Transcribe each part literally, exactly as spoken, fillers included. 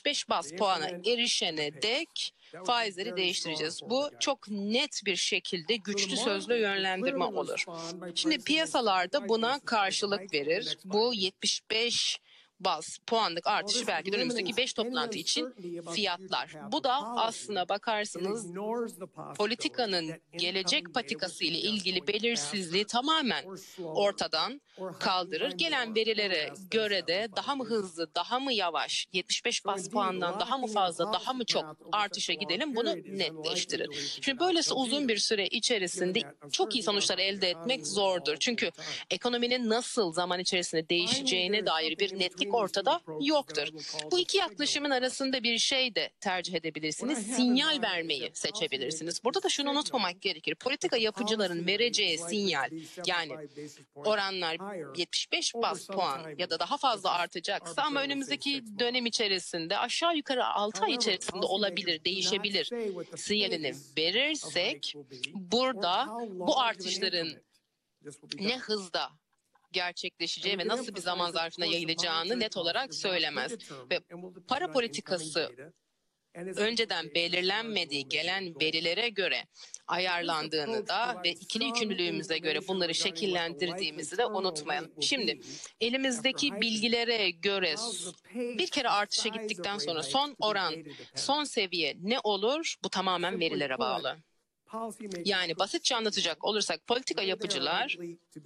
yetmiş beş baz puana erişene dek faizleri değiştireceğiz. Bu çok net bir şekilde güçlü sözlü yönlendirme olur. Şimdi piyasalarda buna karşılık verir. Bu yetmiş beş baz puanlık artışı belki de önümüzdeki beş toplantı için fiyatlar. Bu da aslına bakarsanız politikanın gelecek patikası ile ilgili belirsizliği tamamen ortadan kaldırır. Gelen verilere göre de daha mı hızlı, daha mı yavaş, yetmiş beş baz puandan daha mı fazla, daha mı çok artışa gidelim bunu netleştirir. Şimdi böylesi uzun bir süre içerisinde çok iyi sonuçlar elde etmek zordur. Çünkü ekonominin nasıl zaman içerisinde değişeceğine dair bir netlik ortada yoktur. Bu iki yaklaşımın arasında bir şey de tercih edebilirsiniz. Sinyal vermeyi seçebilirsiniz. Burada da şunu unutmamak gerekir. Politika yapıcıların vereceği sinyal, yani oranlar yetmiş beş baz puan ya da daha fazla artacaksa ama önümüzdeki dönem içerisinde aşağı yukarı altı ay içerisinde olabilir, değişebilir sinyalini verirsek burada bu artışların ne hızda gerçekleşeceği ve nasıl bir zaman zarfına yayılacağını net olarak söylemez. Ve para politikası önceden belirlenmediği gelen verilere göre ayarlandığını da ve ikili yükümlülüğümüze göre bunları şekillendirdiğimizi de unutmayalım. Şimdi elimizdeki bilgilere göre bir kere artışa gittikten sonra son oran, son seviye ne olur? Bu tamamen verilere bağlı. Yani basitçe anlatacak olursak politika yapıcılar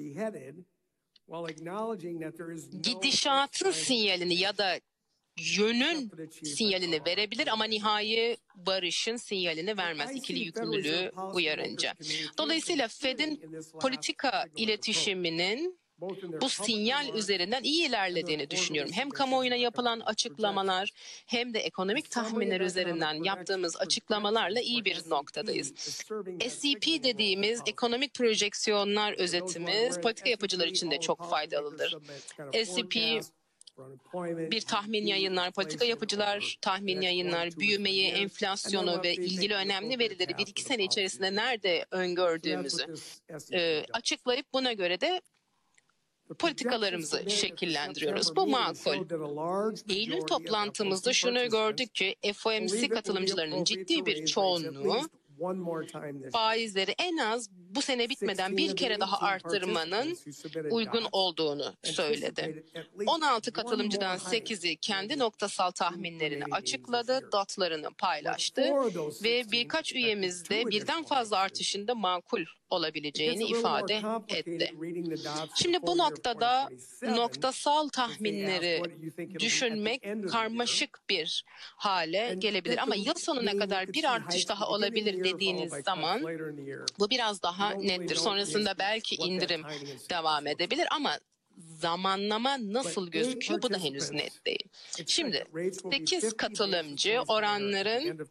gidişatın sinyalini ya da yönün sinyalini verebilir ama nihai barışın sinyalini vermez ikili yükümlülüğü uyarınca. Dolayısıyla Fed'in politika iletişiminin bu sinyal üzerinden iyi ilerlediğini düşünüyorum. Hem kamuoyuna yapılan açıklamalar hem de ekonomik tahminler üzerinden yaptığımız açıklamalarla iyi bir noktadayız. S E P dediğimiz ekonomik projeksiyonlar özetimiz politika yapıcılar için de çok faydalıdır. S E P bir tahmin yayınlar, politika yapıcılar tahmin yayınlar, büyümeyi, enflasyonu ve ilgili önemli verileri bir iki sene içerisinde nerede öngördüğümüzü e, açıklayıp buna göre de politikalarımızı şekillendiriyoruz. Bu makul. Eylül toplantımızda şunu gördük ki F O M C katılımcılarının ciddi bir çoğunluğu faizleri en az bu sene bitmeden bir kere daha arttırmanın uygun olduğunu söyledi. on altı katılımcıdan sekizi kendi noktasal tahminlerini açıkladı, dotlarını paylaştı ve birkaç üyemiz de birden fazla artışında makul olabileceğini ifade etti. Şimdi bu noktada noktasal tahminleri düşünmek karmaşık bir hale gelebilir ama yıl sonuna kadar bir artış daha olabilir dediğiniz zaman bu biraz daha nettir. Sonrasında belki indirim devam edebilir ama zamanlama nasıl gözüküyor bu da henüz net değil. Şimdi sekiz katılımcı oranların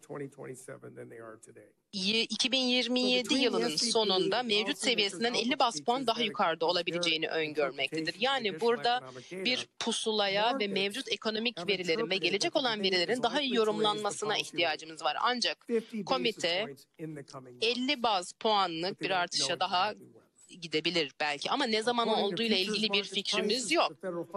iki bin yirmi yedi yılının sonunda mevcut seviyesinden elli baz puan daha yukarıda olabileceğini öngörmektedir. Yani burada bir pusulaya ve mevcut ekonomik verilerin ve gelecek olan verilerin daha iyi yorumlanmasına ihtiyacımız var. Ancak komite elli baz puanlık bir artışa daha gidebilir belki ama ne zaman olduğuyla ilgili bir fikrimiz yok.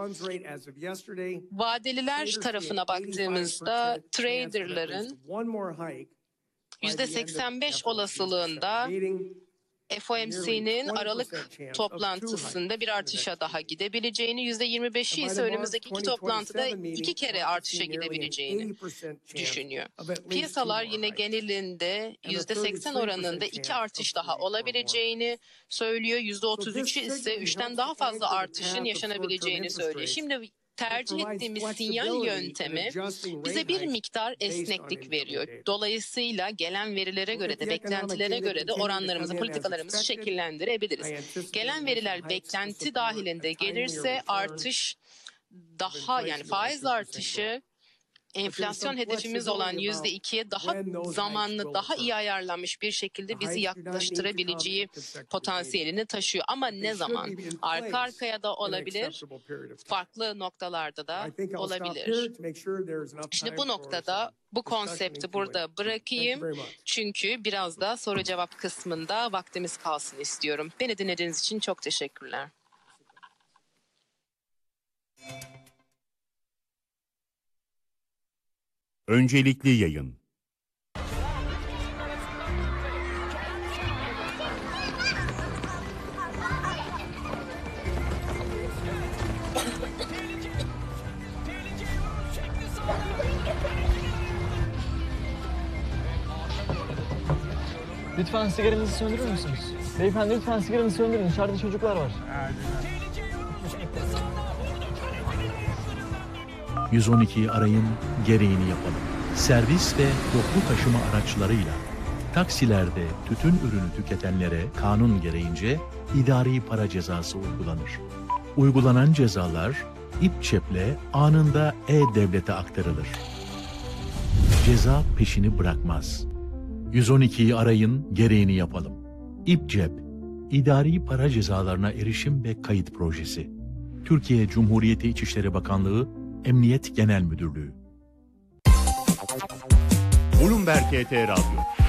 Vadeliler tarafına baktığımızda traderların yüzde seksen beş olasılığında F O M C'nin Aralık toplantısında bir artışa daha gidebileceğini, yüzde yirmi beşi ise önümüzdeki iki toplantıda iki kere artışa gidebileceğini düşünüyor. Piyasalar yine genelinde yüzde seksen oranında iki artış daha olabileceğini söylüyor. yüzde otuz üçü ise üçten daha fazla artışın yaşanabileceğini söylüyor. Şimdi tercih ettiğimiz sinyal yöntemi bize bir miktar esneklik veriyor. Dolayısıyla gelen verilere göre de beklentilere göre de oranlarımızı, politikalarımızı şekillendirebiliriz. Gelen veriler beklenti dahilinde gelirse artış daha yani faiz artışı enflasyon hedefimiz olan yüzde ikiye daha zamanlı, daha iyi ayarlanmış bir şekilde bizi yaklaştırabileceği potansiyelini taşıyor. Ama ne zaman? Arka arkaya da olabilir, farklı noktalarda da olabilir. Şimdi bu noktada bu konsepti burada bırakayım. Çünkü biraz da soru cevap kısmında vaktimiz kalsın istiyorum. Beni dinlediğiniz için çok teşekkürler. Öncelikli yayın. Lütfen sigaranızı söndürür müsünüz? Beyefendi lütfen sigaranızı söndürün. Dışarıda çocuklar var. yüz on ikiyi arayın, gereğini yapalım. Servis ve toplu taşıma araçlarıyla taksilerde tütün ürünü tüketenlere kanun gereğince idari para cezası uygulanır. Uygulanan cezalar İPÇEP'le anında E-Devlet'e aktarılır. Ceza peşini bırakmaz. yüz on ikiyi arayın, gereğini yapalım. İPCEP, İdari Para Cezalarına Erişim ve Kayıt Projesi. Türkiye Cumhuriyeti İçişleri Bakanlığı, Emniyet Genel Müdürlüğü. Bloomberg T T Radyo.